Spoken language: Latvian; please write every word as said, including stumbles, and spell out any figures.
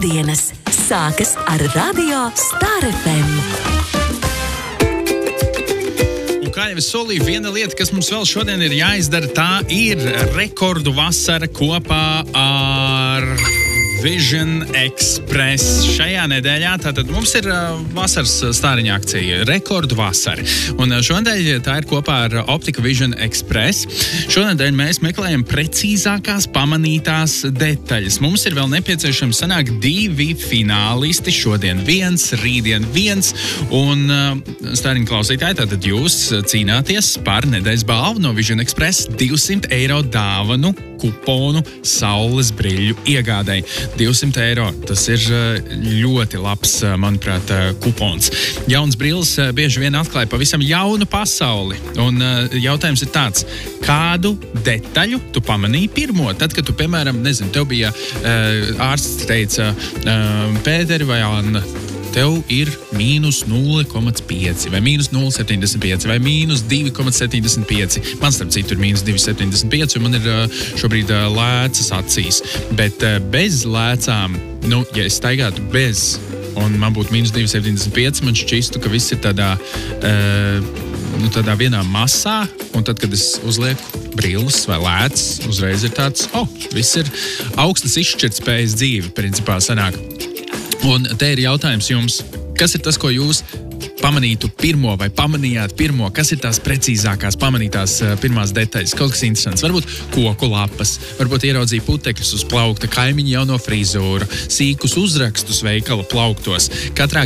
Piektdienas sākas ar Radio Star F M. Kā jau es solīju, viena lieta, kas mums vēl šodien ir jāizdara, tā ir rekordu vasara kopā ar Vision Express. Šajā nedēļā tātad mums ir uh, vasaras stāriņa akcija, rekordu vasari. Un uh, šonadēļ tā ir kopā ar Optika Vision Express. Šonadēļ mēs meklējam precīzākās pamanītās detaļas. Mums ir vēl nepieciešams sanākt divi finālisti. Šodien viens, rītdien viens. Un uh, stāriņa klausītāji, tātad jūs cīnāties par nedēļas balvu no Vision Express divsimt eiro dāvanu kuponu saules brīļu iegādai. divsimt eiro. Tas ir ļoti labs, manuprāt, kupons. Jauns brilles bieži vien atklāja pavisam jaunu pasauli. Un jautājums ir tāds, kādu detaļu tu pamanīji pirmo? Tad, kad tu, piemēram, nezinu, tev bija ārsts teica, Pēteri vai Anna, tev ir mīnus nulle komats pieci, vai mīnus nulle komats septiņdesmit pieci, vai mīnus divi komats septiņdesmit pieci. Man starp citu ir mīnus divi komats septiņdesmit pieci, un man ir šobrīd lēcas acīs. Bet bez lēcām, nu, ja es staigātu bez, un man būtu mīnus divi komats septiņdesmit pieci, man šķistu, ka viss ir tādā, nu, tādā vienā masā, un tad, kad es uzlieku brilles vai lēcas, uzreiz ir tāds, oh, viss ir augstas izšķirtspējas dzīve, principā sanāk. Un te ir jautājums jums, kas ir tas, ko jūs pamanītu pirmo vai pamanījāt pirmo, kas ir tās precīzākās pamanītās uh, pirmās detaļas, kaut kas interesants. Varbūt koku lapas, varbūt ieraudzīja putekļus uz plaukta, kaimiņu jauno frizūru, sīkus uzrakstus veikala plauktos. Katrā